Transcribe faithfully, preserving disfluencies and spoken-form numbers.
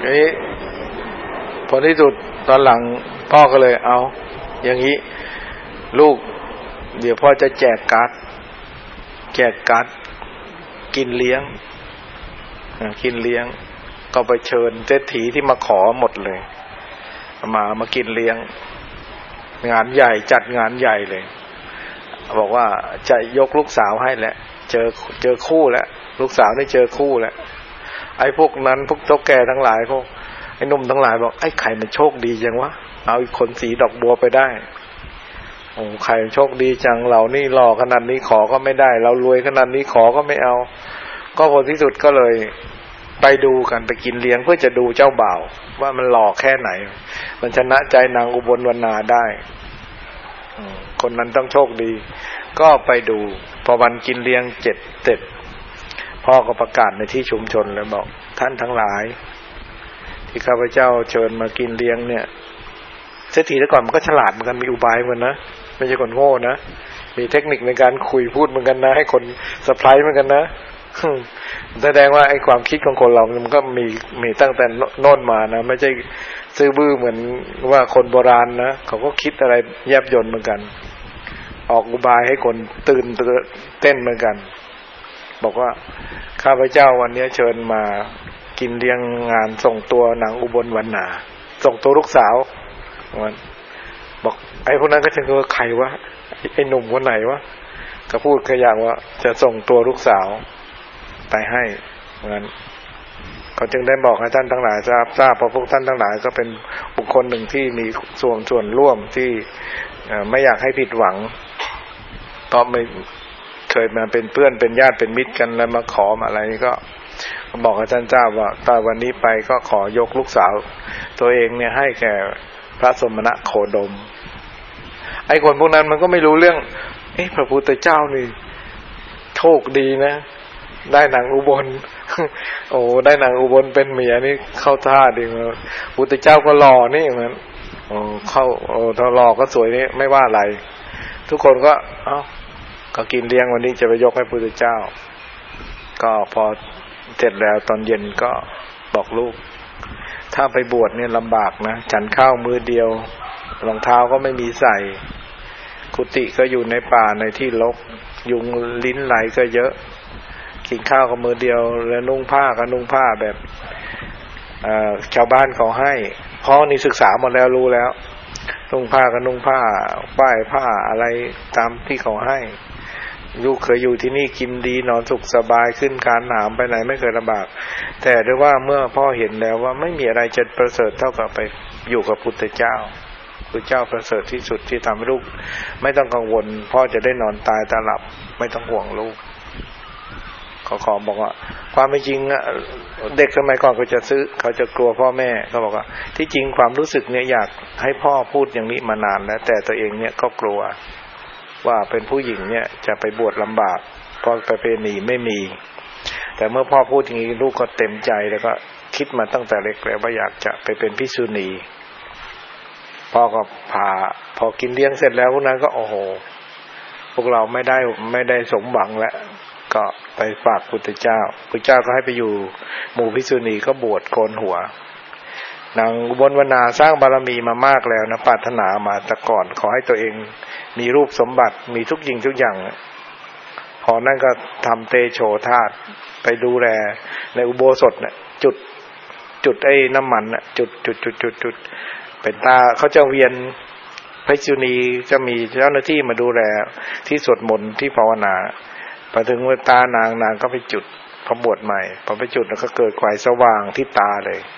นี้ผลที่สุดตอนหลังพ่อก็เลยเอาอย่างนี้ลูกเดี๋ยวพ่อจะแจกการ์ดแจกการ์ดกินเลี้ยงกินเลี้ยงก็ไปเชิญเศรษฐีที่มาขอหมดเลยมามากินเลี้ยงงานใหญ่จัดงานใหญ่เลยบอกว่าจะยกลูกสาวให้แล้วเจอเจอคู่แล้วลูกสาวได้เจอคู่แล้วไอ้พวกนั้นพวกเจ้าแก่ทั้งหลายพวกไอ้หนุ่มทั้งหลายบอกไอ้ไข่มันโชคดีจังวะเอาอีกคนสีดอกบัวไปได้โอ้ไข่โชคดีจังเรานี่หล่อขนาดนี้ขอก็ไม่ได้เรารวยขนาดนี้ขอก็ไม่เอาก็ผลที่สุดก็เลยไปดูกันไปกินเลี้ยงเพื่อจะดูเจ้าบ่าวว่ามันหล่อแค่ไหนมันชนะใจนางอุบลวรรณาได้คนนั้นต้องโชคดีก็ไปดูพอวันกินเลี้ยงเจ็ดเสร็จพ่อก็ประกาศในที่ชุมชนเลยบอกท่านทั้งหลายที่ข้าพเจ้าเชิญมากินเลี้ยงเนี่ยเศรษฐีแต่ก่อนมันก็ฉลาดเหมือนกันมีอุบายเหมือนนะไม่ใช่คนโง่นะมีเทคนิคในการคุยพูดเหมือนกันนะให้คนเซอร์ไพรส์เหมือนกันนะแสดงว่าไอ้ความคิดของคนเรามันก็มีมีตั้งแต่โน่นมานะไม่ใช่ซื่อบื้อเหมือนว่าคนโบราณนะเขาก็คิดอะไรแยบยลเหมือนกันออกอุบายให้คนตื่นเต้นเหมือนกันบอกว่าข้าพเจ้าวันนี้เชิญมากินเลี้ยงงานส่งตัวนางอุบลวรรณาส่งตัวลูกสาวมันบอกไอ้พวกนั้นก็ถึงว่าใครวะไอ้หนุ่มคนไหนวะก็พูดขยันว่าจะส่งตัวลูกสาวไปให้งั้นเขาจึงได้บอกให้ท่านทั้งหลายทราบทราบเพราะพวกท่านทั้งหลายก็เป็นบุคคลหนึ่งที่มีส่วนส่วนร่วมที่ไม่อยากให้ผิดหวังเพราะไม่เคยมาเป็นเพื่อนเป็นญาติเป็นมิตรกันแล้วมาขอมาอะไรก็บอกกับท่านเจ้าว่าตอนวันนี้ไปก็ขอยกลูกสาวตัวเองเนี่ยให้แก่พระสมณะโคดมไอ้คนพวกนั้นมันก็ไม่รู้เรื่องเอ๊ะพระพุทธเจ้านี่โชคดีนะได้นางอุบลโอ้ได้นางอุบลเป็นเมียนี่เข้าท่าดีมั้ยพุทธเจ้าก็หล่อนี่เหมือนโอ้เข้าโอ้ถ้าหล่อก็สวยนี่ไม่ว่าอะไรทุกคนก็เอ้าก็กินเลี้ยงวันนี้จะไปยกให้พุทธเจ้าก็พอเสร็จแล้วตอนเย็นก็บอกลูกถ้าไปบวชเนี่ยลำบากนะฉันข้าวมื้อเดียวรองเท้าก็ไม่มีใส่กุฏิก็อยู่ในป่าในที่รกยุงลิ้นไหลก็เยอะกินข้าวก็มื้อเดียวแล้วนุ่งผ้าก็นุ่งผ้าแบบชาวบ้านเขาให้พ่อนี่ศึกษาหมดแล้วรู้แล้วนุ่งผ้าก็นุ่งผ้าป้ายผ้าอะไรตามที่เขาให้ลูกเคยอยู่ที่นี่กินดีนอนสุขสบายขึ้นการหามไปไหนไม่เคยลำบากแต่ด้วยว่าเมื่อพ่อเห็นแล้วว่าไม่มีอะไรจะประเสริฐเท่ากับไปอยู่กับพุทธเจ้าพุทธเจ้าประเสริฐที่สุดที่ทำให้ลูกไม่ต้องกังวลพ่อจะได้นอนตายตาหลับไม่ต้องห่วงลูกเขาขอบอกว่าความเป็นจริงเด็กสมัยก่อนเขาจะซื้อเขาจะกลัวพ่อแม่เขาบอกว่าที่จริงความรู้สึกเนี่ยอยากให้พ่อพูดอย่างนี้มานานแล้วแต่ตัวเองเนี่ยก็กลัวว่าเป็นผู้หญิงเนี่ยจะไปบวชลำบากเพราะประเพณีไม่มีแต่เมื่อพ่อพูดอย่างนี้ลูกก็เต็มใจแล้วก็คิดมาตั้งแต่เล็กแล้วว่าอยากจะไปเป็นภิกษุณีพ่อก็พาพอกินเลี้ยงเสร็จแล้วพวกนั้นก็โอ้โหพวกเราไม่ได้ไม่ได้สมหวังแล้วก็ไปฝากพุทธเจ้าพุทธเจ้าก็ให้ไปอยู่หมู่ภิกษุณีก็บวชโกนหัวนางอุบลวรรณาสร้างบารมีมามากแล้วนะปรารถนามาแต่ก่อนขอให้ตัวเองมีรูปสมบัติมีทุกสิ่งทุกอย่างพอนั่นก็ทำเตโชธาตุไปดูแลในอุโบสถน่ะจุดจุดไอ้น้ำมันน่ะจุดจุดจุดจุดจุดเป็นตาเขาจะเวียนภิกษุณีจะมีเจ้าหน้าที่มาดูแลที่สวดมนต์ที่ภาวนาพอถึงเวลาตานางนางก็ไปจุดพอบวชใหม่พอไปจุดแล้วก็เกิดไฟสว่างที่ตาเลย